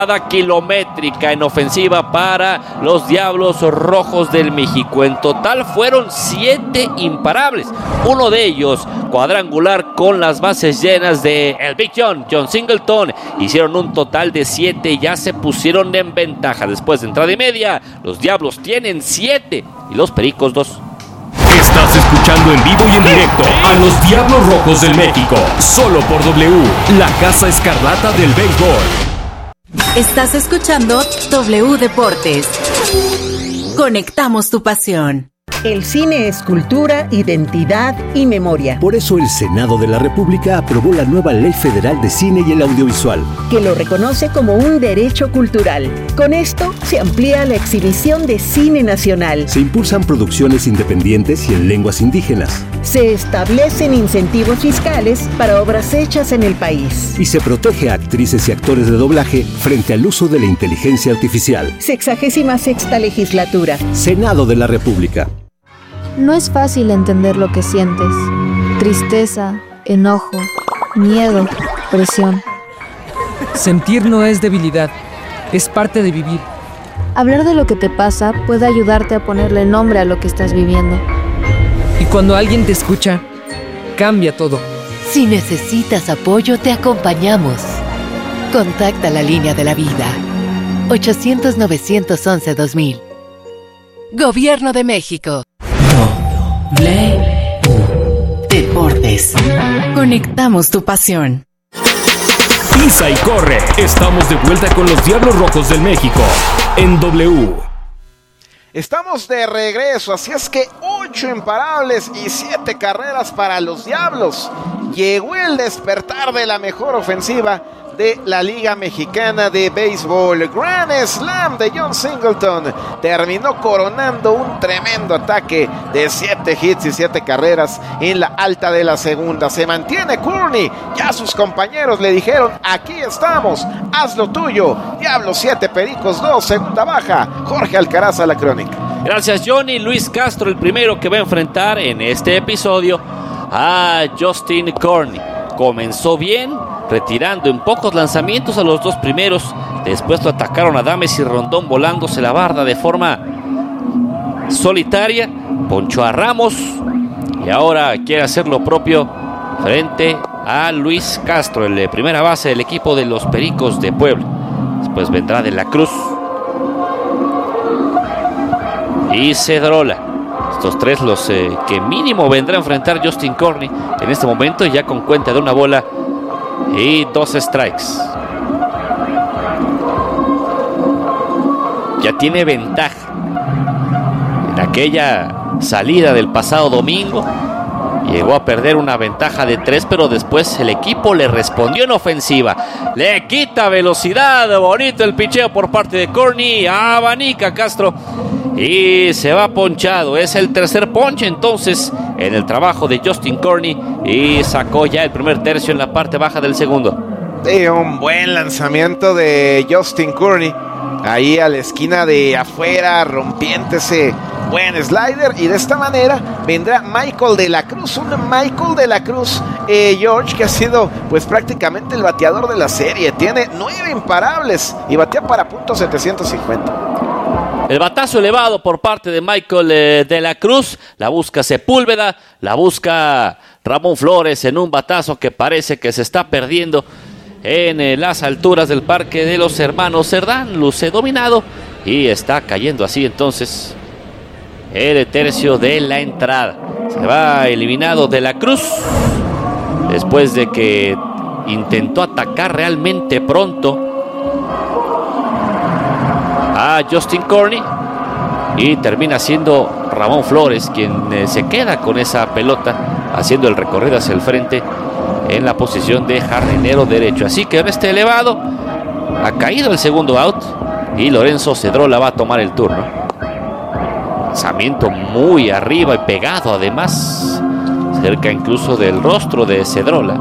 Kilométrica en ofensiva para los Diablos Rojos del México. En total fueron 7 imparables. Uno de ellos cuadrangular con las bases llenas de el Big John Singleton. Hicieron un total de 7 y ya se pusieron en ventaja. Después de entrada y media, los Diablos tienen 7 y los Pericos 2. Estás escuchando en vivo y en directo a los Diablos Rojos del México. Solo por W, la Casa Escarlata del Béisbol. Estás escuchando W Deportes. Conectamos tu pasión. El cine es cultura, identidad y memoria. Por eso el Senado de la República aprobó la nueva Ley Federal de Cine y el Audiovisual, que lo reconoce como un derecho cultural. Con esto se amplía la exhibición de cine nacional. Se impulsan producciones independientes y en lenguas indígenas. Se establecen incentivos fiscales para obras hechas en el país. Y se protege a actrices y actores de doblaje frente al uso de la inteligencia artificial. 66ª Legislatura. Senado de la República. No es fácil entender lo que sientes. Tristeza, enojo, miedo, presión. Sentir no es debilidad, es parte de vivir. Hablar de lo que te pasa puede ayudarte a ponerle nombre a lo que estás viviendo. Y cuando alguien te escucha, cambia todo. Si necesitas apoyo, te acompañamos. Contacta la línea de la vida. 800-911-2000. Gobierno de México. Deportes. Conectamos tu pasión. Pisa y corre. Estamos de vuelta con los Diablos Rojos del México en W. Estamos de regreso, así es que 8 imparables y 7 carreras para los Diablos. Llegó el despertar de la mejor ofensiva de la Liga Mexicana de Béisbol. Grand Slam de John Singleton terminó coronando un tremendo ataque de 7 hits y 7 carreras en la alta de la segunda. Se mantiene Courtney, ya sus compañeros le dijeron: aquí estamos, haz lo tuyo. Diablos 7, Pericos 2, segunda baja. Jorge Alcaraz a la crónica. Gracias, Johnny. Luis Castro, el primero que va a enfrentar en este episodio a Justin Courtney. Comenzó bien, retirando en pocos lanzamientos a los dos primeros. Después lo atacaron a Dames y Rondón volándose la barda de forma solitaria. Ponchó a Ramos y ahora quiere hacer lo propio frente a Luis Castro, el de primera base del equipo de los Pericos de Puebla. Después vendrá De la Cruz y Cedrola. Estos tres los que mínimo vendrá a enfrentar Justin Courtney en este momento, ya con cuenta de una bola y 2 strikes. Ya tiene ventaja. En aquella salida del pasado domingo llegó a perder una ventaja de 3, pero después el equipo le respondió en ofensiva. Le quita velocidad, bonito el picheo por parte de Courtney, abanica Castro y se va ponchado. Es el tercer ponche entonces en el trabajo de Justin Courtney y sacó ya el primer tercio en la parte baja del segundo. Sí, un buen lanzamiento de Justin Courtney ahí a la esquina de afuera, rompiendo ese buen slider, y de esta manera vendrá Michael De la Cruz, George, que ha sido pues prácticamente el bateador de la serie. Tiene 9 imparables y batea para .750. El batazo elevado por parte de Michael De la Cruz. La busca Sepúlveda, la busca Ramón Flores en un batazo que parece que se está perdiendo en las alturas del Parque de los Hermanos Cerdán. Luce dominado y está cayendo así entonces el tercio de la entrada. Se va eliminado De la Cruz después de que intentó atacar realmente pronto a Justin Courtney y termina siendo Ramón Flores quien se queda con esa pelota haciendo el recorrido hacia el frente en la posición de jardinero derecho. Así que este elevado ha caído el segundo out y Lorenzo Cedrola va a tomar el turno. Lanzamiento muy arriba y pegado, además cerca incluso del rostro de Cedrola.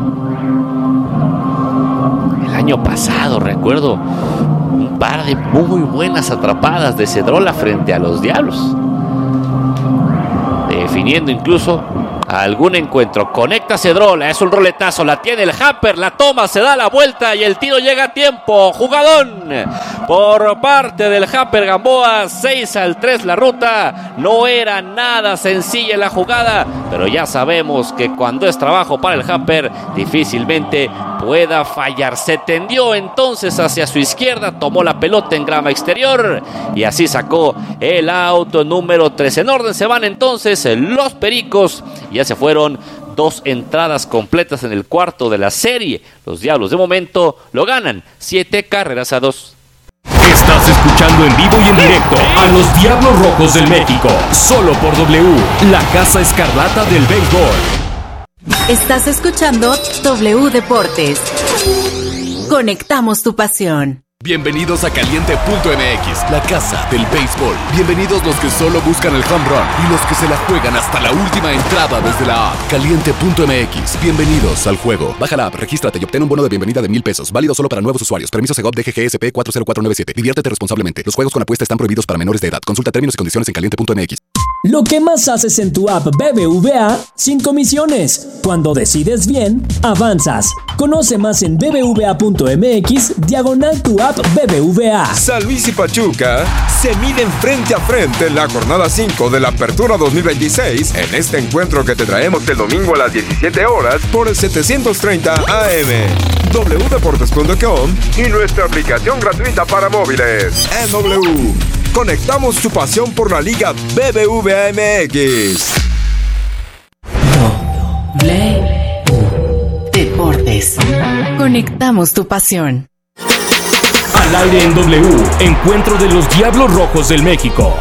El año pasado recuerdo un par de muy buenas atrapadas de Cedrola frente a los Diablos, definiendo incluso algún encuentro. Conecta Cedrola, es un roletazo, la tiene el Hamper, la toma, se da la vuelta y el tiro llega a tiempo. Jugadón por parte del Hamper Gamboa, 6-3 la ruta. No era nada sencilla la jugada, pero ya sabemos que cuando es trabajo para el Hamper, difícilmente pueda fallar. Se tendió entonces hacia su izquierda, tomó la pelota en grama exterior y así sacó el auto número 3. En orden se van entonces los Pericos. Ya se fueron 2 entradas completas en el cuarto de la serie. Los Diablos de momento lo ganan 7-2. Estás escuchando en vivo y en directo a los Diablos Rojos del México, solo por W, la Casa Escarlata del Béisbol. Estás escuchando W Deportes. Conectamos tu pasión. Bienvenidos a Caliente.mx, la casa del béisbol. Bienvenidos los que solo buscan el home run y los que se la juegan hasta la última entrada desde la app. Caliente.mx, bienvenidos al juego. Baja la app, regístrate y obtén un bono de bienvenida de $1,000. Válido solo para nuevos usuarios. Permiso Segov DGGSP 40497. Diviértete responsablemente. Los juegos con apuesta están prohibidos para menores de edad. Consulta términos y condiciones en Caliente.mx. Lo que más haces en tu app BBVA sin comisiones. Cuando decides bien, avanzas. Conoce más en bbva.mx/tu app BBVA. San Luis y Pachuca se miden frente a frente en la jornada 5 de la Apertura 2026 en este encuentro que te traemos el domingo a las 17 horas por el 730 AM, wdeportes.com y nuestra aplicación gratuita para móviles. En W, conectamos tu pasión por la Liga BBVA MX. W Deportes. Conectamos tu pasión. Al aire en W, encuentro de los Diablos Rojos del México.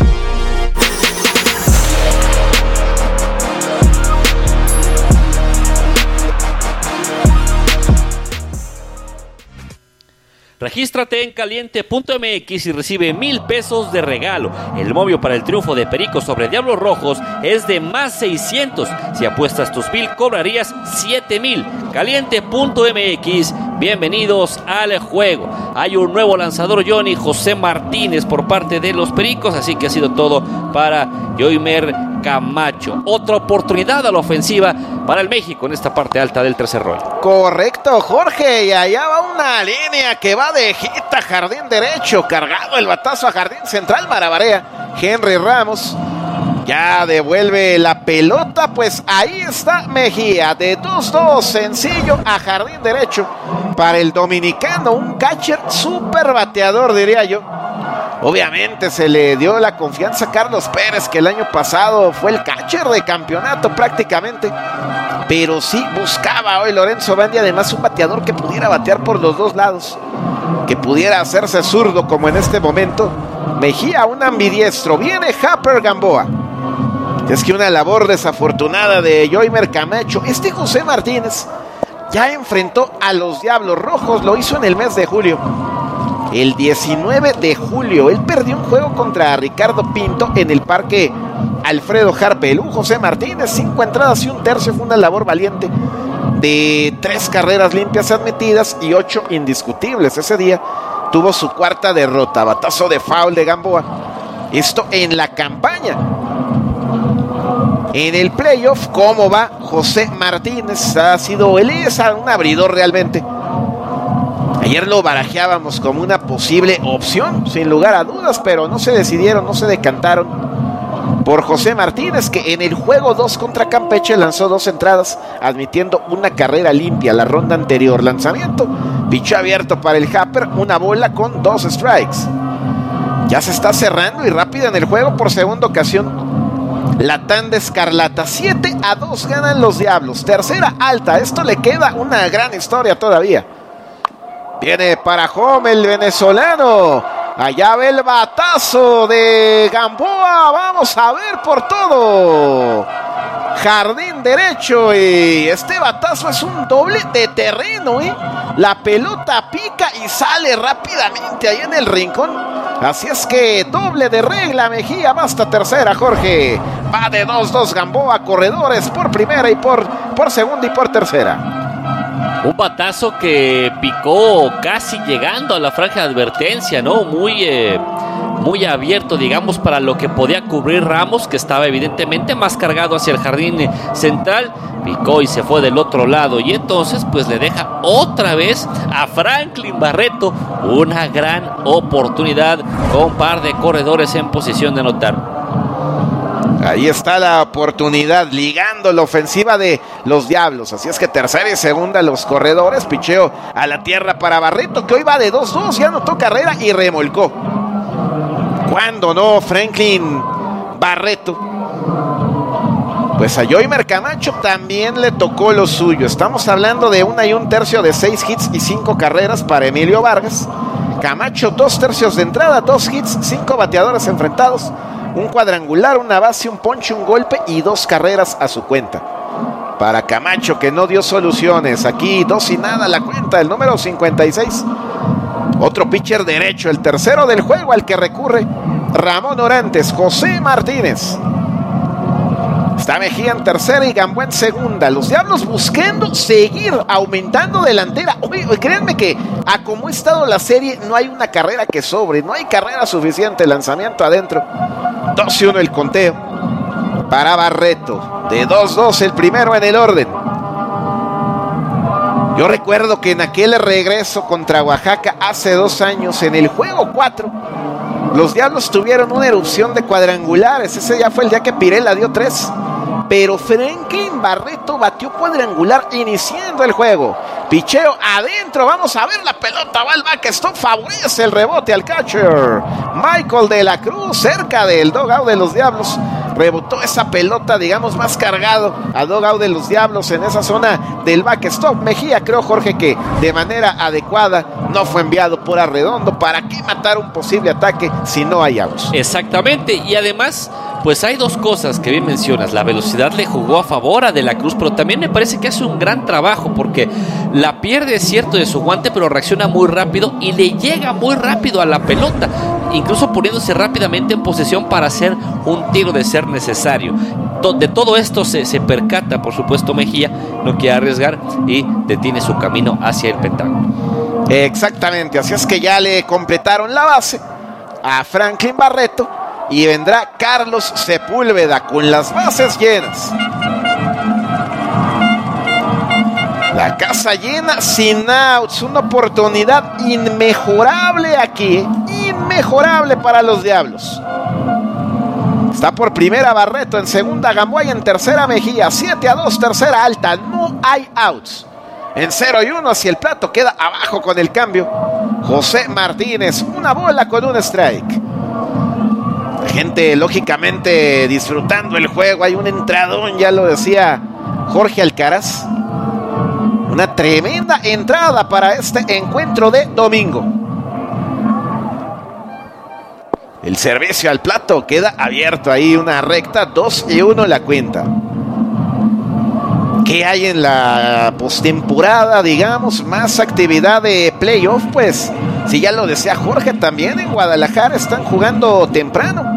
Regístrate en Caliente.mx y recibe $1,000 de regalo. El momio para el triunfo de Pericos sobre Diablos Rojos es de más 600. Si apuestas tus 1,000, cobrarías 7,000. Caliente.mx, bienvenidos al juego. Hay un nuevo lanzador, Johnny José Martínez, por parte de los Pericos, así que ha sido todo para Yoimer Camacho. Otra oportunidad a la ofensiva para el México en esta parte alta del tercer rollo. Correcto, Jorge, y allá va una línea que va de hit a jardín derecho, cargado el batazo a jardín central, marabarea Henry Ramos. Ya devuelve la pelota, pues ahí está Mejía, de 2-2, sencillo a jardín derecho para el dominicano, un catcher súper bateador, diría yo. Obviamente se le dio la confianza a Carlos Pérez, que el año pasado fue el catcher de campeonato prácticamente, pero sí buscaba hoy Lorenzo Bandy, además un bateador que pudiera batear por los dos lados, que pudiera hacerse zurdo como en este momento. Mejía, un ambidiestro, viene Hamper Gamboa. Es que una labor desafortunada de Yoimer Camacho. José Martínez ya enfrentó a los Diablos Rojos, lo hizo en el mes de julio. El 19 de julio, él perdió un juego contra Ricardo Pinto en el Parque Alfredo Harpelú. José Martínez, 5 entradas y un tercio, fue una labor valiente de 3 carreras limpias admitidas y 8 indiscutibles. Ese día tuvo su cuarta derrota, batazo de foul de Gamboa. Esto en la campaña. En el playoff, ¿cómo va José Martínez? Él es un abridor realmente. Ayer lo barajeábamos como una posible opción, sin lugar a dudas, pero no se decidieron, no se decantaron por José Martínez, que en el juego 2 contra Campeche lanzó 2 entradas, admitiendo una carrera limpia. La ronda anterior, lanzamiento, pichó abierto para el Hamper, una bola con 2 strikes. Ya se está cerrando y rápido en el juego por segunda ocasión. La tanda escarlata, 7-2 ganan los Diablos. Tercera alta, esto le queda una gran historia todavía. Viene para home el venezolano. Allá ve el batazo de Gamboa. Vamos a ver por todo. Jardín derecho, y este batazo es un doble de terreno, La pelota pica y sale rápidamente ahí en el rincón. Así es que doble de regla. Mejía va hasta tercera, Jorge. Va de 2-2 Gamboa, corredores por primera y por segunda y por tercera. Un batazo que picó casi llegando a la franja de advertencia, ¿no? Muy abierto, digamos, para lo que podía cubrir Ramos, que estaba evidentemente más cargado hacia el jardín central. Picó y se fue del otro lado, y entonces pues le deja otra vez a Franklin Barreto una gran oportunidad con un par de corredores en posición de anotar. Ahí está la oportunidad, ligando la ofensiva de los Diablos. Así es que tercera y segunda los corredores. Picheo a la tierra para Barreto, que hoy va de 2-2, ya anotó carrera y remolcó. ¿Cuándo no, Franklin Barreto? Pues a Yoimer Camacho también le tocó lo suyo. Estamos hablando de 1 1/3 de 6 hits y 5 carreras para Emilio Vargas. Camacho 2/3 de entrada, 2 hits, 5 bateadores enfrentados, un cuadrangular, una base, un ponche, un golpe y 2 carreras a su cuenta. Para Camacho, que no dio soluciones. Aquí 2 y nada la cuenta, el número 56. Otro pitcher derecho, el tercero del juego al que recurre Ramón Orantes, José Martínez. Está Mejía en tercera y Gamboa en segunda. Los Diablos buscando seguir aumentando delantera. Oye, créanme que a como ha estado la serie, no hay una carrera que sobre, no hay carrera suficiente. Lanzamiento adentro, 2-1 el conteo para Barreto. De 2-2 el primero en el orden. Yo recuerdo que en aquel regreso contra Oaxaca hace 2 años, en el juego 4, los Diablos tuvieron una erupción de cuadrangulares. Ese ya fue el día que Pirela dio 3. Pero Franklin Barreto batió cuadrangular iniciando el juego. Picheo adentro, vamos a ver la pelota, va al backstop, favorece el rebote al catcher Michael de la Cruz, cerca del dugout de los Diablos. Rebotó esa pelota, digamos, más cargado a dugout de los Diablos en esa zona del backstop. Mejía, creo, Jorge, que de manera adecuada no fue enviado por Arredondo. ¿Para qué matar un posible ataque si no hay outs? Exactamente, y además, pues hay 2 cosas que bien mencionas. La velocidad le jugó a favor a De la Cruz, pero también me parece que hace un gran trabajo, porque la pierde, es cierto, de su guante, pero reacciona muy rápido y le llega muy rápido a la pelota, incluso poniéndose rápidamente en posesión para hacer un tiro de ser necesario. De todo esto se percata, por supuesto, Mejía, no quiere arriesgar y detiene su camino hacia el Pentágono. Exactamente, así es que ya le completaron la base a Franklin Barreto y vendrá Carlos Sepúlveda con las bases llenas. La casa llena, sin outs, una oportunidad inmejorable aquí, inmejorable para los Diablos. Está por primera Barreto, en segunda Gamboa y en tercera Mejía. 7-2, tercera alta, no hay outs. En 0-1 hacia el plato, queda abajo con el cambio José Martínez, una bola con un strike. La gente lógicamente disfrutando el juego, hay un entradón, ya lo decía Jorge Alcaraz. Una tremenda entrada para este encuentro de domingo. El servicio al plato queda abierto ahí, una recta, 2-1 la cuenta. ¿Qué hay en la postemporada, digamos? Más actividad de playoff, pues. Si ya lo decía Jorge, también en Guadalajara están jugando temprano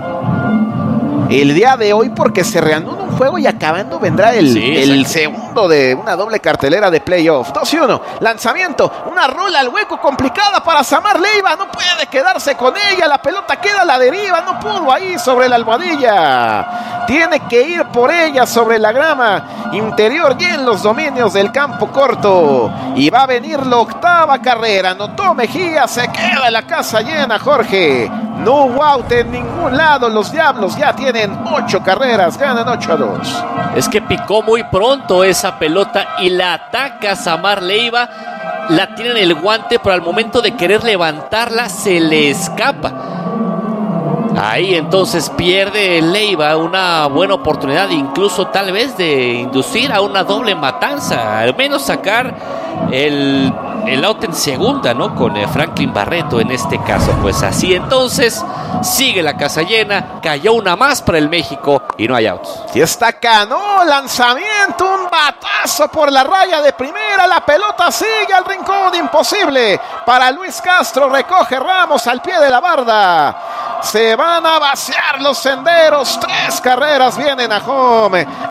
el día de hoy, porque se reanuda un juego y acabando vendrá el segundo de una doble cartelera de playoff. 2-1, lanzamiento, una rola al hueco complicada para Samar Leiva, no puede quedarse con ella, la pelota queda a la deriva, no pudo ahí sobre la almohadilla, tiene que ir por ella sobre la grama interior y en los dominios del campo corto, y va a venir la 8ª carrera. Anotó Mejía, se queda la casa llena, Jorge. No out en ningún lado, los Diablos ya tienen 8 carreras, ganan 8-2. Es que picó muy pronto esa pelota y la ataca Samar Leiva, la tiene en el guante, pero al momento de querer levantarla se le escapa. Ahí entonces pierde Leiva una buena oportunidad, incluso tal vez de inducir a una doble matanza, al menos sacar el out en segunda, ¿no? Con Franklin Barreto en este caso. Pues así entonces sigue la casa llena, cayó una más para el México y no hay outs. Y está Cano, lanzamiento, un batazo por la raya de primera, la pelota sigue al rincón, imposible para Luis Castro, recoge Ramos al pie de la barda. Se van a vaciar los senderos, 3 carreras vienen a home.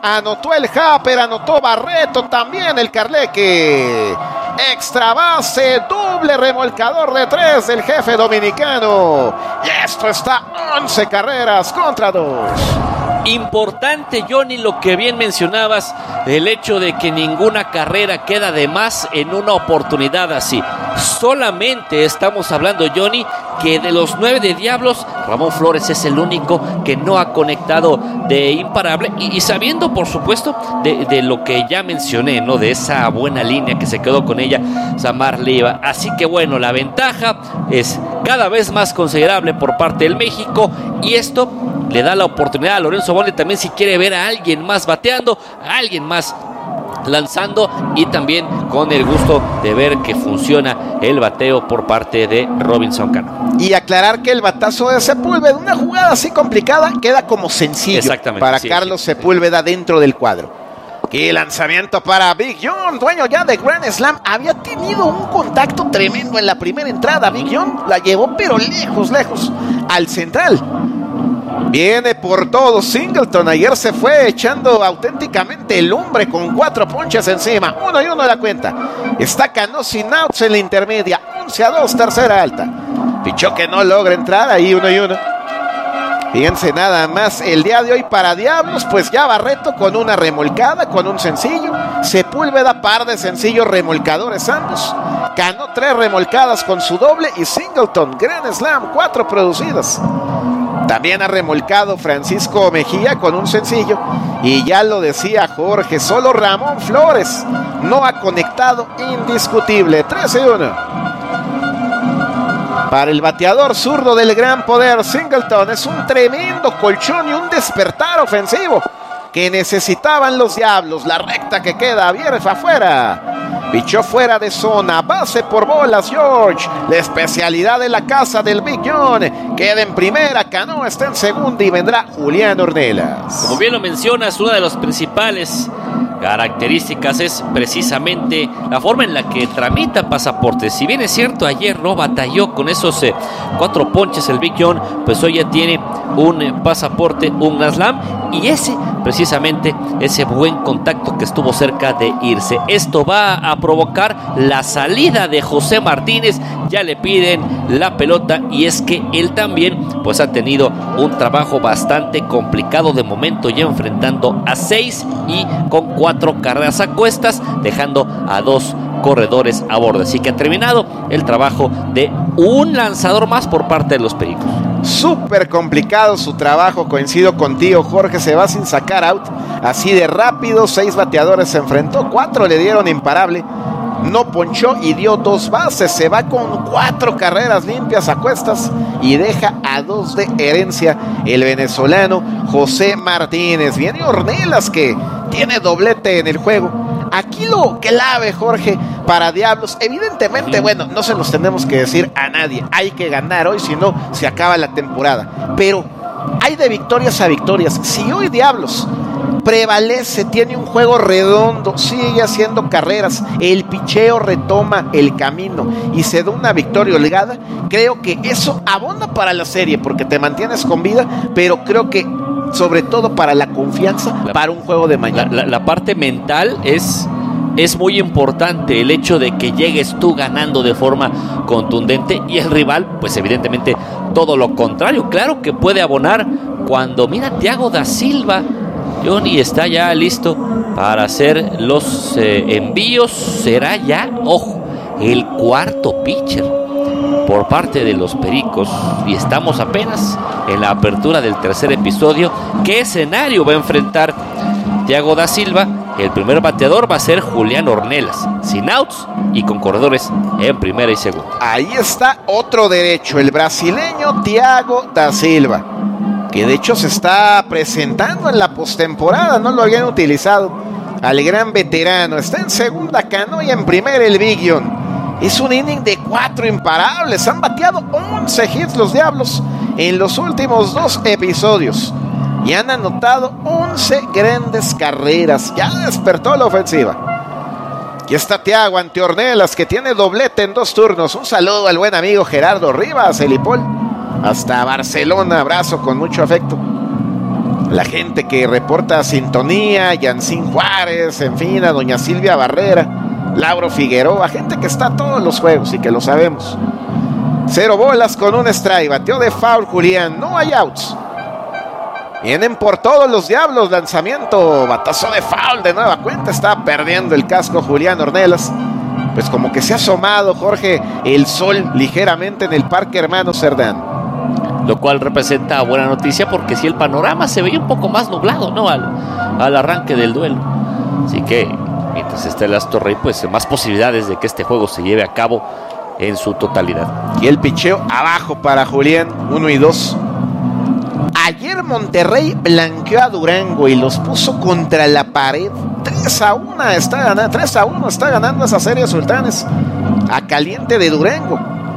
anotó el Japper, anotó Barreto, también el Carleque. Extra base, doble remolcador de 3 del jefe dominicano. Y esto está 11 carreras contra 2. Importante, Johnny, lo que bien mencionabas, el hecho de que ninguna carrera queda de más en una oportunidad así. Solamente estamos hablando, Johnny, que de los 9 de Diablos, Ramón Flores es el único que no ha conectado de imparable, y sabiendo, por supuesto, de lo que ya mencioné, ¿no? De esa buena línea que se quedó con ella Samar Leiva. Así que bueno, la ventaja es cada vez más considerable por parte del México, y esto le da la oportunidad a Lorenzo Bonde también, si quiere ver a alguien más bateando, a alguien más lanzando, y también con el gusto de ver que funciona el bateo por parte de Robinson Cano. Y aclarar que el batazo de Sepúlveda, una jugada así complicada, queda como sencillo para Carlos Sepúlveda dentro del cuadro. ¡Qué lanzamiento para Big John! Dueño ya de Grand Slam. Había tenido un contacto tremendo en la primera entrada. Big John la llevó pero lejos al central. Viene por todo Singleton. Ayer se fue echando auténticamente el lumbre con 4 ponches encima. 1-1 la cuenta. Está Cano sin outs en la intermedia. 11-2, tercera alta. Pichó que no logra entrar. Ahí 1-1. Fíjense nada más el día de hoy para Diablos, pues ya Barreto con una remolcada, con un sencillo. Sepúlveda, par de sencillos remolcadores ambos. Cano 3 remolcadas con su doble, y Singleton, Grand Slam, 4 producidas. También ha remolcado Francisco Mejía con un sencillo. Y ya lo decía Jorge, solo Ramón Flores no ha conectado, indiscutible. 13-1. Para el bateador zurdo del gran poder, Singleton es un tremendo colchón y un despertar ofensivo que necesitaban los Diablos. La recta que queda abierta afuera. Pichó fuera de zona, base por bolas George. La especialidad de la casa del Big John. Queda en primera, Cano está en segunda y vendrá Julián Ornelas. Como bien lo mencionas, una de las principales características es precisamente la forma en la que tramita pasaportes. Si bien es cierto, ayer no batalló con esos 4 ponches el Big John, pues hoy ya tiene un pasaporte, un Grand Slam, y precisamente ese buen contacto que estuvo cerca de irse. Esto va a provocar la salida de José Martínez. Ya le piden la pelota, y es que él también pues ha tenido un trabajo bastante complicado de momento, ya enfrentando a 6 y con 4 carreras a cuestas, dejando a 2 corredores a bordo. Así que ha terminado el trabajo de un lanzador más por parte de los Pericos. Súper complicado su trabajo, coincido contigo, Jorge. Se va sin sacar out, así de rápido. 6 bateadores se enfrentó, 4 le dieron imparable, no ponchó y dio 2 bases. Se va con 4 carreras limpias a cuestas y deja a 2 de herencia el venezolano José Martínez. Viene Ornelas, que tiene doblete en el juego. Aquí lo clave, Jorge, para Diablos, evidentemente, bueno, no se los tenemos que decir a nadie. Hay que ganar hoy, si no, se acaba la temporada. Pero hay de victorias a victorias. Si hoy Diablos prevalece, tiene un juego redondo, sigue haciendo carreras, el picheo retoma el camino y se da una victoria holgada, creo que eso abona para la serie, porque te mantienes con vida, pero creo que sobre todo para la confianza, para un juego de mañana. La parte mental es muy importante, el hecho de que llegues tú ganando de forma contundente, y el rival, pues evidentemente todo lo contrario. Claro que puede abonar cuando mira Thiago da Silva, Johnny, está ya listo para hacer los envíos. Será ya, ojo, el 4º pitcher por parte de los Pericos, y estamos apenas en la apertura del 3er episodio. ¿Qué escenario va a enfrentar Thiago da Silva? El primer bateador va a ser Julián Ornelas, sin outs y con corredores en primera y segunda. Ahí está otro derecho, el brasileño Thiago da Silva, que de hecho se está presentando en la postemporada. No lo habían utilizado al gran veterano. Está en segunda Cano y en primera el Big John. Es un inning de 4 imparables. Han bateado 11 hits los Diablos en los últimos 2 episodios y han anotado 11 grandes carreras. Ya despertó la ofensiva. Aquí está Thiago ante Ornelas, que tiene doblete en 2 turnos. Un saludo al buen amigo Gerardo Rivas, el Hipol, hasta Barcelona. Abrazo con mucho afecto. la gente que reporta sintonía, Yancín Juárez, en fin, a doña Silvia Barrera, Lauro Figueroa, gente que está a todos los juegos y que lo sabemos. 0 bolas con un strike, bateó de foul Julián, no hay outs. Vienen por todos los diablos, lanzamiento, batazo de foul de nueva cuenta, está perdiendo el casco Julián Ornelas. Pues como que se ha asomado, Jorge, el sol ligeramente en el Parque Hermano Cerdán. Lo cual representa buena noticia porque si el panorama se veía un poco más nublado, ¿no? Al arranque del duelo. Así que mientras esté el Astro Rey, pues más posibilidades de que este juego se lleve a cabo en su totalidad. Y el picheo abajo para Julián, 1 y 2. Ayer Monterrey blanqueó a Durango y los puso contra la pared. 3-1 está ganando esa serie Sultanes a caliente de Durango.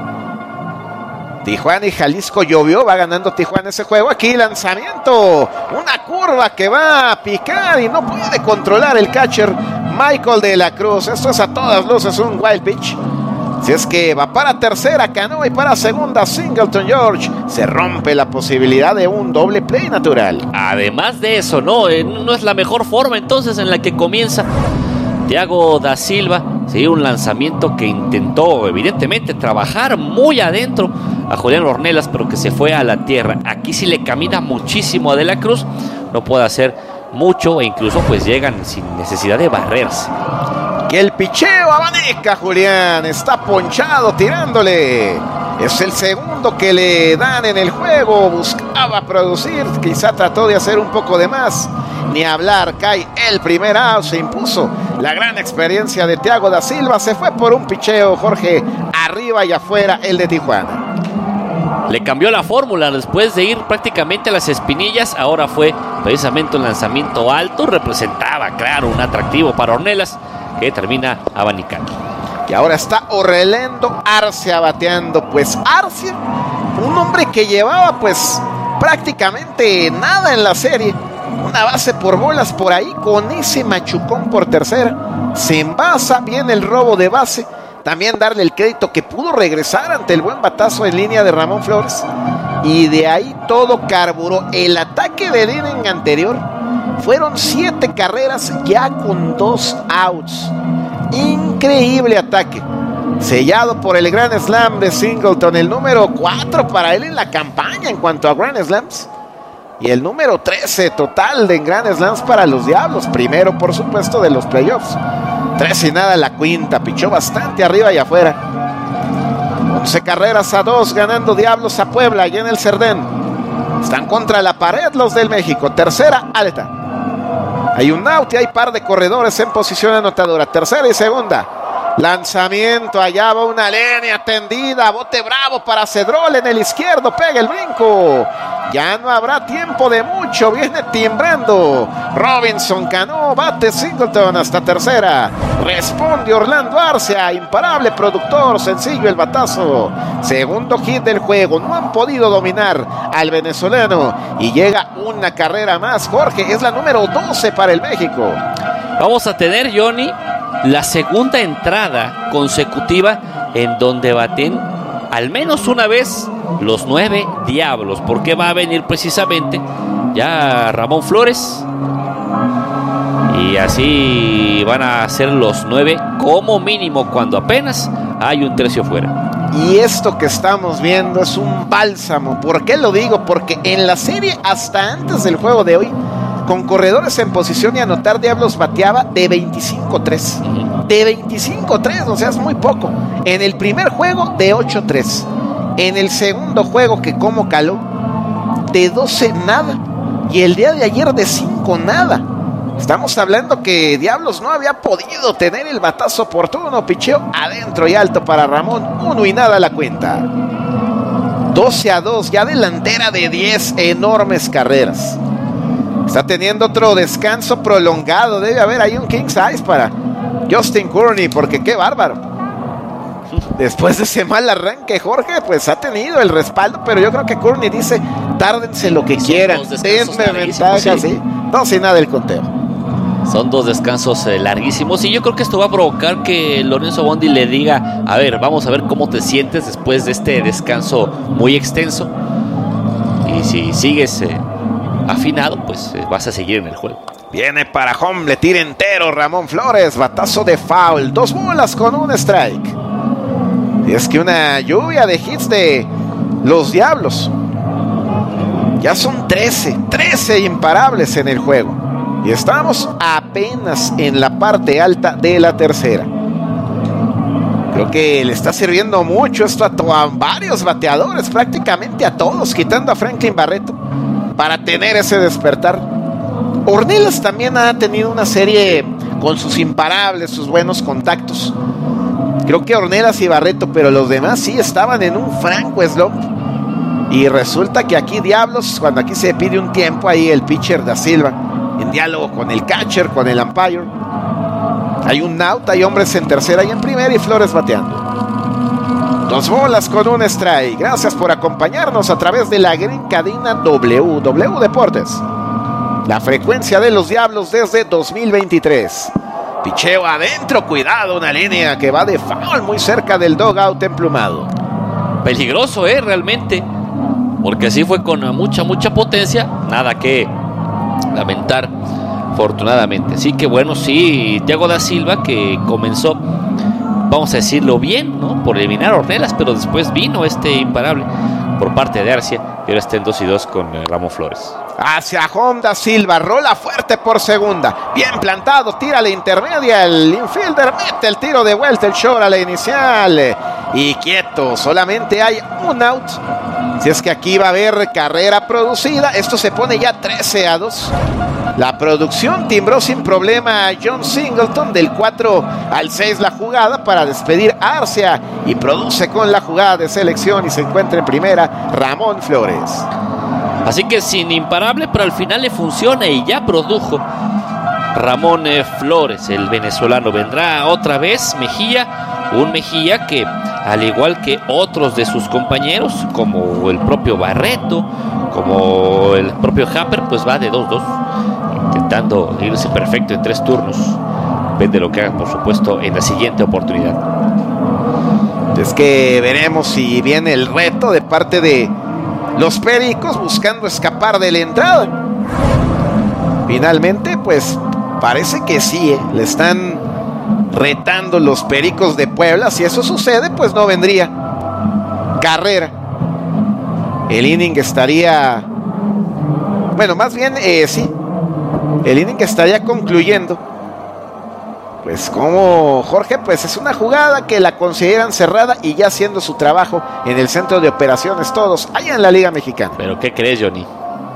Tijuana y Jalisco llovió, va ganando Tijuana ese juego. Aquí lanzamiento, una curva que va a picar y no puede controlar el catcher Michael de la Cruz. Esto es a todas luces un wild pitch. Si es que va para tercera Cano y para segunda Singleton George, se rompe la posibilidad de un doble play natural. Además de eso, no es la mejor forma entonces en la que comienza Thiago da Silva. Sí, un lanzamiento que intentó evidentemente trabajar muy adentro a Julián Ornelas, pero que se fue a la tierra. Aquí sí le camina muchísimo a De la Cruz, no puede hacer mucho e incluso pues llegan sin necesidad de barrerse. Que el picheo abanica Julián, está ponchado tirándole. Es el segundo que le dan en el juego, buscaba producir, quizá trató de hacer un poco de más. Ni hablar, cae el primer out, se impuso la gran experiencia de Thiago da Silva, se fue por un picheo, Jorge, arriba y afuera el de Tijuana. Le cambió la fórmula después de ir prácticamente a las espinillas, ahora fue precisamente un lanzamiento alto, representaba, claro, un atractivo para Ornelas, que termina abanicando. Y ahora está Orlando Arcia bateando, pues Arcia, un hombre que llevaba pues prácticamente nada en la serie, una base por bolas por ahí, con ese machucón por tercera, se envasa, viene el robo de base, también darle el crédito que pudo regresar ante el buen batazo en línea de Ramón Flores, y de ahí todo carburó. El ataque del inning anterior fueron 7 carreras ya con 2 outs. Increíble ataque, sellado por el Grand Slam de Singleton, el número 4 para él en la campaña en cuanto a Grand Slams, y el número 13 total de Grand Slams para los Diablos, primero por supuesto de los playoffs. 3-0 la quinta, pichó bastante arriba y afuera. 11 carreras a 2 ganando Diablos a Puebla y en el Cerdén. Están contra la pared los del México, tercera alta. Hay un out y hay par de corredores en posición anotadora, tercera y segunda. Lanzamiento, allá va una línea tendida, bote bravo para Cedrol en el izquierdo, pega el brinco. Ya no habrá tiempo de mucho, viene timbrando Robinson Cano, bate Singleton hasta tercera. Responde Orlando Arcia, imparable productor, sencillo el batazo. Segundo hit del juego, no han podido dominar al venezolano y llega una carrera más, Jorge, es la número 12 para el México. Vamos a tener, Johnny, la segunda entrada consecutiva en donde baten al menos una vez los 9 Diablos, porque va a venir precisamente ya Ramón Flores y así van a ser los 9 como mínimo cuando apenas hay un tercio fuera. Y esto que estamos viendo es un bálsamo. ¿Por qué lo digo? Porque en la serie hasta antes del juego de hoy, con corredores en posición y anotar, Diablos bateaba de 25-3. De 25-3, o sea, es muy poco. En el primer juego, de 8-3. En el segundo juego, que como caló, de 12 nada. Y el día de ayer de 5 nada. Estamos hablando que Diablos no había podido tener el batazo oportuno. Picheo adentro y alto para Ramón. 1-0 la cuenta. 12-2, ya delantera de 10 enormes carreras. Está teniendo otro descanso prolongado. Debe haber ahí un king size para Justin Courtney, porque qué bárbaro. Después de ese mal arranque, Jorge, pues ha tenido el respaldo, pero yo creo que Courtney dice, tárdense lo que quieran, denme ventaja, sí. 2-0 el conteo. Son 2 descansos larguísimos y yo creo que esto va a provocar que Lorenzo Bondi le diga, a ver, vamos a ver cómo te sientes después de este descanso muy extenso, y si sigues afinado, pues vas a seguir en el juego. Viene para home, le tira entero Ramón Flores, batazo de foul, 2 bolas con un strike. Y es que una lluvia de hits de los Diablos. Ya son 13 imparables en el juego. Y estamos apenas en la parte alta de la tercera. Creo que le está sirviendo mucho esto a varios bateadores, prácticamente a todos, quitando a Franklin Barreto, para tener ese despertar. Ornelas también ha tenido una serie con sus imparables, sus buenos contactos. Creo que Ornelas y Barreto, pero los demás sí estaban en un franco slump. Y resulta que aquí Diablos, cuando aquí se pide un tiempo, ahí el pitcher Da Silva, en diálogo con el catcher, con el umpire. Hay un out, hay hombres en tercera y en primera y Flores bateando. 2 bolas con un strike. Gracias por acompañarnos a través de la gran cadena WW Deportes. La frecuencia de los Diablos desde 2023. Picheo adentro, cuidado, una línea que va de foul muy cerca del dugout emplumado. Peligroso, realmente. Porque así fue con mucha potencia. Nada que lamentar, afortunadamente. Así que bueno, sí, Thiago Da Silva que comenzó, vamos a decirlo bien, ¿no? Por eliminar a Ornelas, pero después vino este imparable por parte de Arcia y ahora está en 2-2 con Ramón Flores. Hacia home Da Silva, rola fuerte por segunda, bien plantado, tira a la intermedia, el infielder mete el tiro de vuelta, el short a la inicial y quieto, solamente hay un out. Si es que aquí va a haber carrera producida, esto se pone ya 13-2. La producción timbró sin problema a John Singleton del 4 al 6 la jugada para despedir a Arcia y produce con la jugada de selección y se encuentra en primera Ramón Flores. Así que sin imparable, pero al final le funciona y ya produjo Ramón Flores, el venezolano. Vendrá otra vez Mejía, un Mejía que al igual que otros de sus compañeros, como el propio Barreto, como el propio Happer, pues va de 2-2, intentando irse perfecto en 3 turnos. Depende de lo que haga, por supuesto, en la siguiente oportunidad. Es que veremos si viene el reto de parte de los Pericos buscando escapar de la entrada. Finalmente, pues parece que sí, le están retando los Pericos de Puebla. Si eso sucede, pues no vendría carrera. El inning estaría, bueno, más bien sí, el inning estaría concluyendo. Pues como Jorge, pues es una jugada que la consideran cerrada y ya haciendo su trabajo en el centro de operaciones todos, allá en la Liga Mexicana. ¿Pero qué crees, Johnny?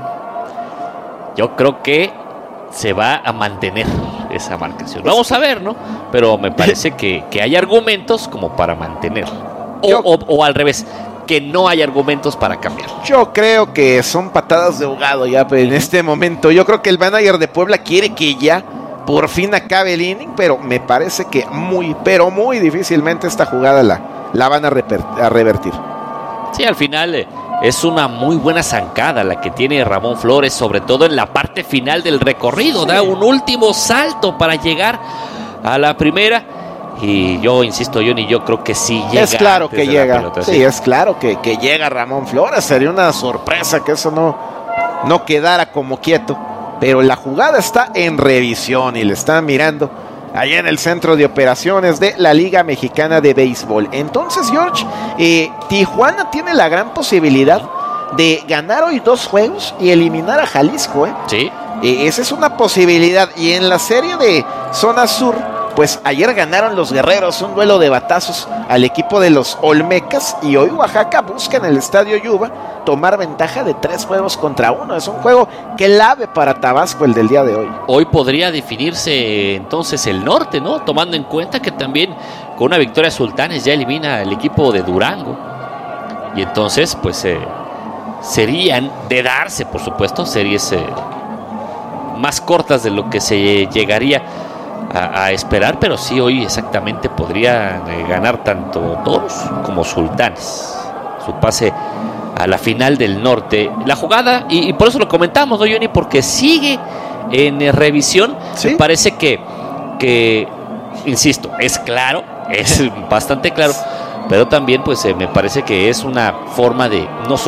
Yo creo que se va a mantener esa marcación. Vamos a ver, ¿no? Pero me parece que hay argumentos como para mantener. O al revés, que no hay argumentos para cambiar. Yo creo que son patadas de ahogado ya en este momento. Yo creo que el manager de Puebla quiere que ya por fin acabe el inning, pero me parece que muy difícilmente esta jugada la van a revertir. Sí, al final es una muy buena zancada la que tiene Ramón Flores, sobre todo en la parte final del recorrido. Sí. Da un último salto para llegar a la primera. Y yo insisto, Johnny, yo creo que sí llega. Es claro que llega. Pelota, sí, es claro que llega Ramón Flores. Sería una sorpresa que eso no quedara como quieto. Pero la jugada está en revisión y le están mirando allá en el centro de operaciones de la Liga Mexicana de Béisbol. Entonces, George, Tijuana tiene la gran posibilidad de ganar hoy 2 juegos y eliminar a Jalisco. Sí. Esa es una posibilidad. Y en la serie de Zona Sur, pues ayer ganaron los Guerreros un duelo de batazos al equipo de los Olmecas y hoy Oaxaca busca en el Estadio Yuba tomar ventaja de 3-1. Es un juego clave para Tabasco el del día de hoy. Hoy podría definirse entonces el norte, ¿no? Tomando en cuenta que también con una victoria Sultanes ya elimina el equipo de Durango. Y entonces pues serían de darse, por supuesto, series más cortas de lo que se llegaría a esperar, pero sí hoy exactamente podrían ganar tanto Toros como Sultanes. Su pase a la final del norte. La jugada, y por eso lo comentamos, ¿no, Johnny? Porque sigue en revisión. ¿Sí? Me parece que, insisto, es claro, es bastante claro, pero también pues me parece que es una forma de no solo determinar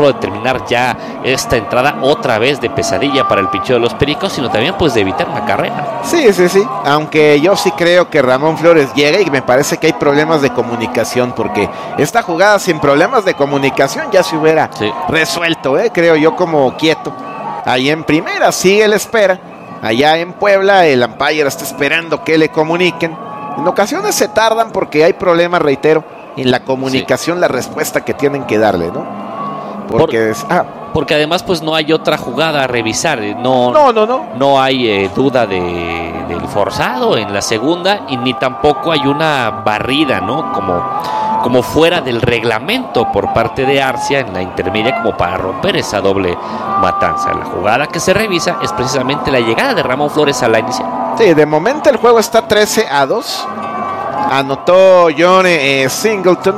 terminar ya esta entrada otra vez de pesadilla para el picheo de los Pericos, sino también pues de evitar una carrera. Sí, aunque yo sí creo que Ramón Flores llega y me parece que hay problemas de comunicación, porque esta jugada sin problemas de comunicación ya se hubiera resuelto, creo yo, como quieto. Ahí en primera sigue la espera, allá en Puebla el umpire está esperando que le comuniquen. En ocasiones se tardan porque hay problemas, reitero, en la comunicación, la respuesta que tienen que darle, ¿no? Porque además pues no hay otra jugada a revisar, no hay duda del forzado en la segunda, y ni tampoco hay una barrida, ¿no? Como fuera del reglamento por parte de Arcia en la intermedia, como para romper esa doble matanza. La jugada que se revisa es precisamente la llegada de Ramón Flores a la inicial. Sí, de momento el juego está 13-2. Anotó John Singleton.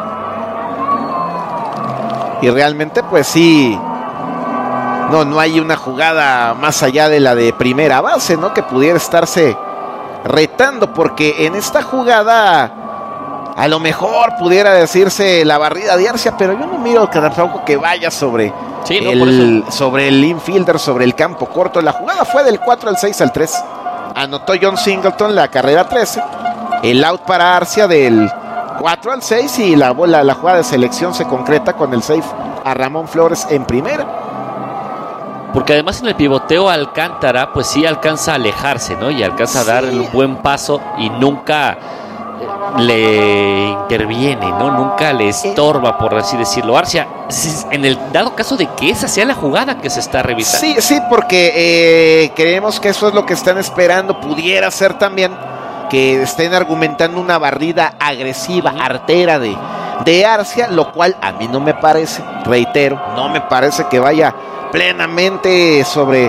Y realmente pues sí, no hay una jugada más allá de la de primera base, ¿no? Que pudiera estarse retando, porque en esta jugada a lo mejor pudiera decirse la barrida de Arcia, pero yo no miro tampoco que vaya sobre el infielder, sobre el campo corto. La jugada fue del 4 al 6 al 3. Anotó John Singleton la carrera 13. El out para Arcia del 4 al 6 y la jugada de selección se concreta con el save a Ramón Flores en primera. Porque además en el pivoteo Alcántara pues sí alcanza a alejarse, ¿no? Y alcanza a dar un buen paso y nunca le interviene, ¿no? Nunca le estorba, por así decirlo. Arcia, en el dado caso de que esa sea la jugada que se está revisando. Sí, porque creemos que eso es lo que están esperando. Pudiera ser también que estén argumentando una barrida agresiva, artera de Arcia, lo cual a mí no me parece, reitero, no me parece que vaya plenamente sobre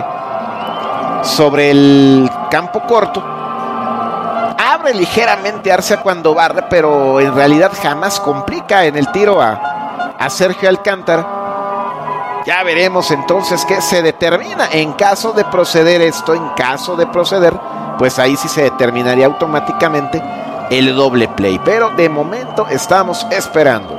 el campo corto. Abre ligeramente Arcia cuando barre, pero en realidad jamás complica en el tiro a Sergio Alcántara. Ya veremos entonces qué se determina en caso de proceder esto. En caso de proceder, pues ahí sí se determinaría automáticamente el doble play. Pero de momento estamos esperando.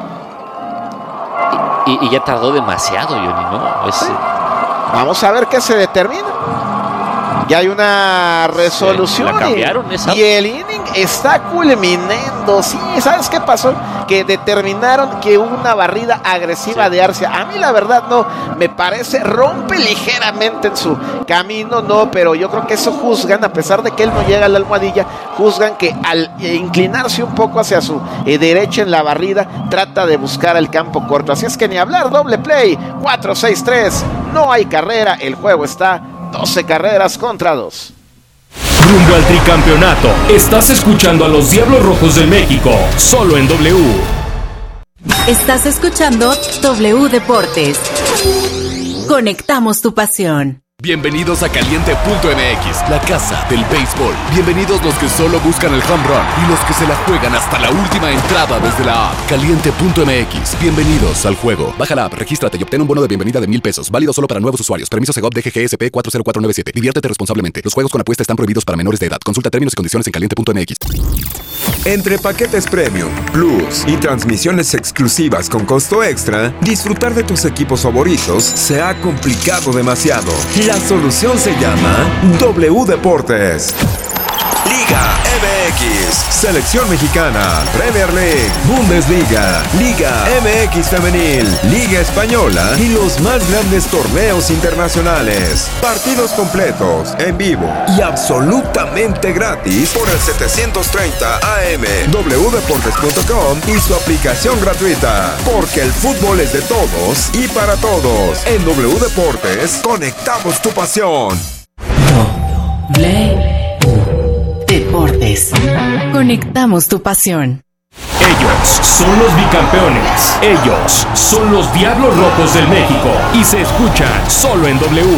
Y ya tardó demasiado, Johnny, ¿no? Vamos a ver qué se determina. Ya hay una resolución, la cambiaron, y el inning está culminando. Sí, ¿sabes qué pasó? Que determinaron que hubo una barrida agresiva de Arcia. A mí la verdad no me parece, rompe ligeramente en su camino, no, pero yo creo que eso juzgan, a pesar de que él no llega a la almohadilla, juzgan que al inclinarse un poco hacia su derecha en la barrida, trata de buscar el campo corto. Así es que ni hablar, doble play, 4-6-3, no hay carrera, el juego está 12 carreras contra 2. Rumbo al tricampeonato, estás escuchando a los Diablos Rojos del México, solo en W. Estás escuchando W Deportes. Conectamos tu pasión. Bienvenidos a Caliente.mx, la casa del béisbol. Bienvenidos los que solo buscan el home run y los que se la juegan hasta la última entrada desde la app. Caliente.mx, bienvenidos al juego. Baja la app, regístrate y obtén un bono de bienvenida de $1,000. Válido solo para nuevos usuarios. Permiso Segov DGGSP 40497. Diviértete responsablemente. Los juegos con apuesta están prohibidos para menores de edad. Consulta términos y condiciones en Caliente.mx. Entre paquetes premium, plus y transmisiones exclusivas con costo extra, disfrutar de tus equipos favoritos se ha complicado demasiado. La solución se llama W Deportes. Liga MX, Selección Mexicana, Premier League, Bundesliga, Liga MX Femenil, Liga Española y los más grandes torneos internacionales. Partidos completos, en vivo y absolutamente gratis por el 730 AM, wdeportes.com y su aplicación gratuita. Porque el fútbol es de todos y para todos. En W Deportes, conectamos tu pasión. Deportes. Conectamos tu pasión. Ellos son los bicampeones. Ellos son los Diablos Rojos del México. Y se escuchan solo en W.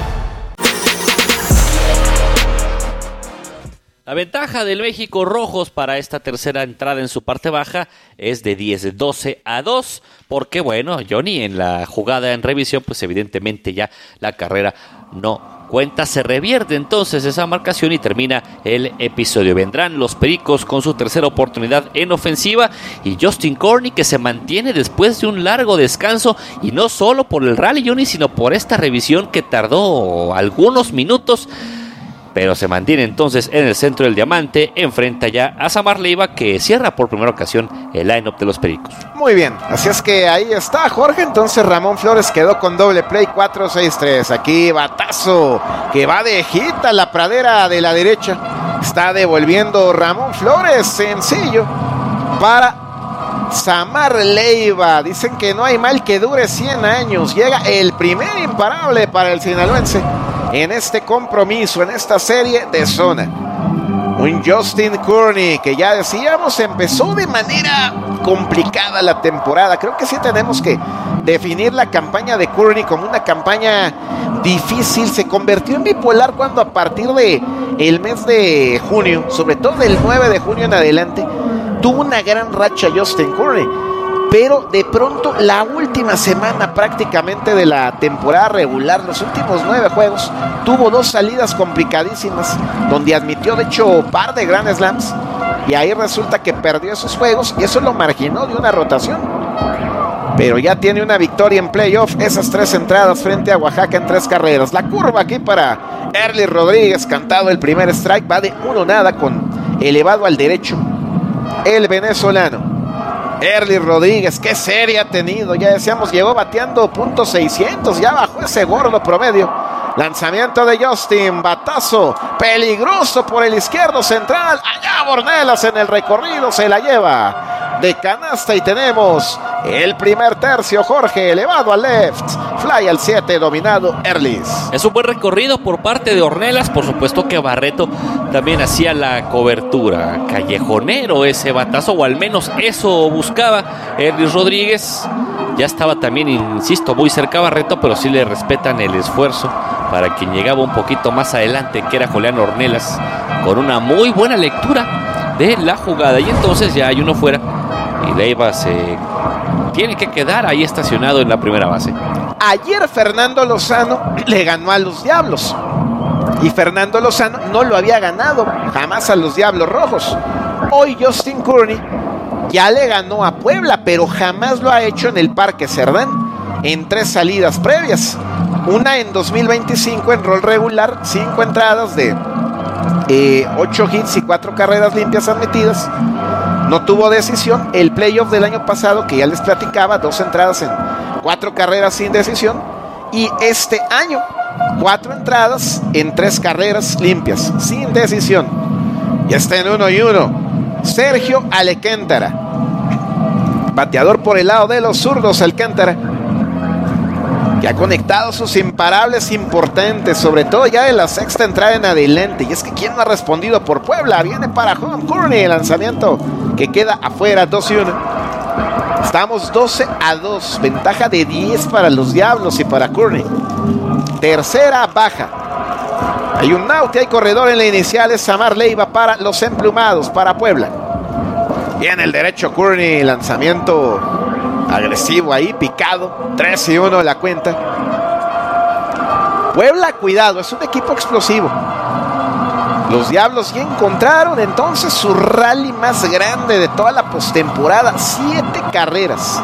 La ventaja del México Rojos para esta tercera entrada en su parte baja es de 12-2, porque bueno, Johnny, en la jugada en revisión, pues evidentemente ya la carrera no cuenta se revierte entonces esa marcación y termina el episodio. Vendrán los Pericos con su tercera oportunidad en ofensiva y Justin Corney, que se mantiene después de un largo descanso, y no solo por el rally, Johnny, sino por esta revisión que tardó algunos minutos, pero se mantiene entonces en el centro del diamante. Enfrenta ya a Samar Leiva, que cierra por primera ocasión el line-up de los Pericos. Muy bien, así es que ahí está, Jorge. Entonces Ramón Flores quedó con doble play, 4-6-3. Aquí batazo que va de hit a la pradera de la derecha. Está devolviendo Ramón Flores, sencillo para Samar Leiva. Dicen que no hay mal que dure 100 años. Llega el primer imparable para el sinaloense en este compromiso, en esta serie de zona. Un Justin Corney que, ya decíamos, empezó de manera complicada la temporada. Creo que sí tenemos que definir la campaña de Corney como una campaña difícil. Se convirtió en bipolar cuando, a partir de el mes de junio, sobre todo del 9 de junio en adelante, tuvo una gran racha Justin Corney. Pero de pronto, la última semana prácticamente de la temporada regular, los últimos 9 juegos, tuvo 2 salidas complicadísimas, donde admitió de hecho par de Grand Slams, y ahí resulta que perdió esos juegos y eso lo marginó de una rotación. Pero ya tiene una victoria en playoff, esas 3 entradas frente a Oaxaca en 3 carreras. La curva aquí para Erly Rodríguez, cantado el primer strike, va de 1-0 con elevado al derecho el venezolano Erly Rodríguez. Qué serie ha tenido, ya decíamos, llegó bateando .600, ya bajó ese gordo promedio. Lanzamiento de Justin, batazo peligroso por el izquierdo central, allá Bornelas en el recorrido, se la lleva de canasta y tenemos el primer tercio, Jorge, elevado al left, fly al 7, dominado Erlis. Es un buen recorrido por parte de Ornelas, por supuesto que Barreto también hacía la cobertura. Callejonero ese batazo, o al menos eso buscaba Erlis Rodríguez. Ya estaba también, insisto, muy cerca a Barreto, pero sí le respetan el esfuerzo para quien llegaba un poquito más adelante, que era Julián Ornelas, con una muy buena lectura de la jugada. Y entonces ya hay uno fuera y Leiva se tiene que quedar ahí estacionado en la primera base. Ayer Fernando Lozano le ganó a los Diablos, y Fernando Lozano no lo había ganado jamás a los Diablos Rojos. Hoy Justin Corney ya le ganó a Puebla, pero jamás lo ha hecho en el Parque Cerdán, en 3 salidas previas. Una en 2025 en rol regular, 5 entradas de 8 hits y 4 carreras limpias admitidas. No tuvo decisión. El playoff del año pasado, que ya les platicaba, 2 entradas en 4 carreras sin decisión. Y este año, 4 entradas en 3 carreras limpias, sin decisión. Ya está en 1-1. Sergio Alcántara, bateador por el lado de los zurdos. Alcántara, que ha conectado sus imparables importantes, sobre todo ya de la 6ª entrada en adelante. Y es que ¿quién no ha respondido por Puebla? Viene para home Corney, el lanzamiento que queda afuera, 2-1. Estamos 12-2, ventaja de 10 para los Diablos y para Corney. Tercera baja. Hay un out y hay corredor en la inicial, es Samar Leiva para los emplumados, para Puebla. Viene el derecho Corney, lanzamiento agresivo ahí, picado, 3-1 la cuenta. Puebla, cuidado, es un equipo explosivo. Los Diablos ya encontraron entonces su rally más grande de toda la postemporada, 7 carreras.